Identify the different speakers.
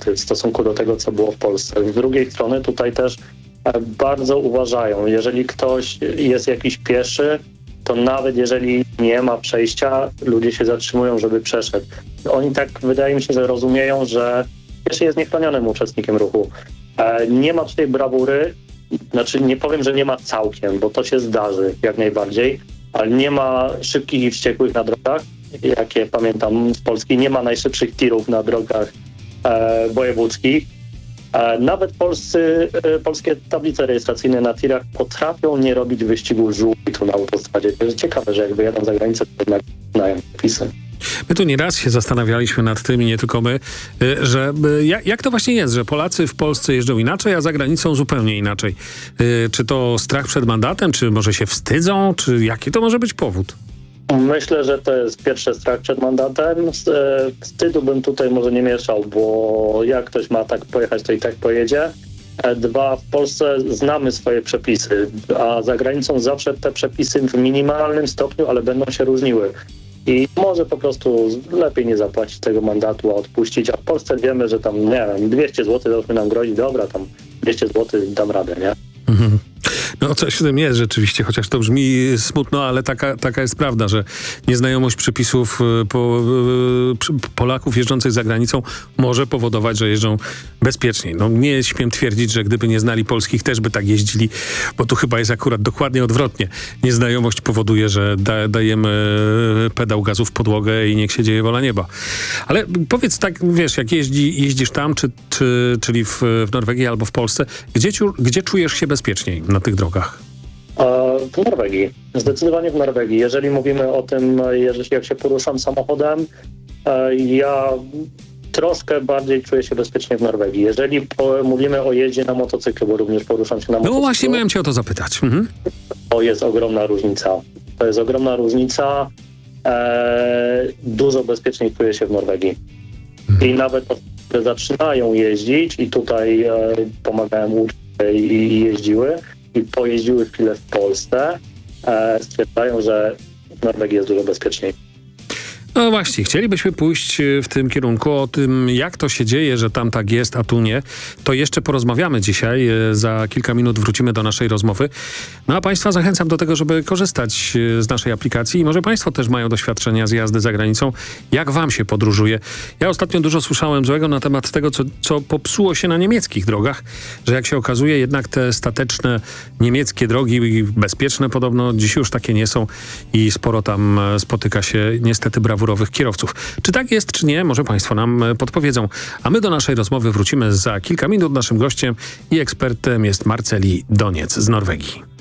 Speaker 1: w stosunku do tego, co było w Polsce. Z drugiej strony tutaj też bardzo uważają. Jeżeli ktoś jest jakiś pieszy, to nawet jeżeli nie ma przejścia, ludzie się zatrzymują, żeby przeszedł. Oni tak, wydaje mi się, że rozumieją, że pieszy jest niechronionym uczestnikiem ruchu. Nie ma tutaj brawury, znaczy nie powiem, że nie ma całkiem, bo to się zdarzy jak najbardziej, ale nie ma szybkich i wściekłych na drogach, jakie pamiętam z Polski. Nie ma najszybszych tirów na drogach wojewódzkich. Nawet polskie tablice rejestracyjne na tirach potrafią nie robić wyścigu żółtu na autostradzie. To jest ciekawe, że jak wyjadą za granicę, to jednak znają przepisy.
Speaker 2: My tu nieraz się zastanawialiśmy nad tym, i nie tylko my, że jak to właśnie jest, że Polacy w Polsce jeżdżą inaczej, a za granicą zupełnie inaczej. Czy to strach przed mandatem, czy może się wstydzą, czy jaki to może być powód?
Speaker 1: Myślę, że to jest pierwszy strach przed mandatem. Wstydu bym tutaj może nie mieszał, bo jak ktoś ma tak pojechać, to i tak pojedzie. Dwa, w Polsce znamy swoje przepisy, a za granicą zawsze te przepisy w minimalnym stopniu, ale będą się różniły. I może po prostu lepiej nie zapłacić tego mandatu, a odpuścić. A w Polsce wiemy, że tam, nie wiem, 200 zł załóżmy nam grozi, dobra, tam 200 zł dam radę, nie?
Speaker 2: Mhm. No coś w tym jest rzeczywiście, chociaż to brzmi smutno, ale taka jest prawda, że nieznajomość przepisów Polaków jeżdżących za granicą może powodować, że jeżdżą bezpieczniej. No nie śmiem twierdzić, że gdyby nie znali polskich, też by tak jeździli, bo tu chyba jest akurat dokładnie odwrotnie. Nieznajomość powoduje, że dajemy pedał gazu w podłogę i niech się dzieje wola nieba. Ale powiedz tak, wiesz, jak jeździsz tam, czyli w Norwegii albo w Polsce, gdzie czujesz się bezpieczniej na tych drogach?
Speaker 1: W Norwegii. Zdecydowanie w Norwegii. Jeżeli mówimy o tym, jak się poruszam samochodem, ja troszkę bardziej czuję się bezpiecznie w Norwegii. Jeżeli mówimy o jeździe na motocyklu, bo również poruszam się na motocyklu.
Speaker 2: No właśnie miałem cię o to zapytać. Mhm.
Speaker 1: To jest ogromna różnica. To jest ogromna różnica. Dużo bezpieczniej czuję się w Norwegii. I nawet które zaczynają jeździć i tutaj pomagałem uczyć i jeździły i pojeździły chwilę w Polsce, stwierdzają, że w Norwegii jest dużo bezpieczniej.
Speaker 2: No właśnie, chcielibyśmy pójść w tym kierunku, o tym jak to się dzieje, że tam tak jest, a tu nie. To jeszcze porozmawiamy dzisiaj, za kilka minut wrócimy do naszej rozmowy. No a państwa zachęcam do tego, żeby korzystać z naszej aplikacji i może państwo też mają doświadczenia z jazdy za granicą. Jak wam się podróżuje? Ja ostatnio dużo słyszałem złego na temat tego, co popsuło się na niemieckich drogach, że jak się okazuje, jednak te stateczne niemieckie drogi, bezpieczne podobno, dziś już takie nie są i sporo tam spotyka się niestety brawurowych kierowców. Czy tak jest, czy nie? Może państwo nam podpowiedzą. A my do naszej rozmowy wrócimy za kilka minut. Naszym gościem i ekspertem jest Marceli Doniec z Norwegii.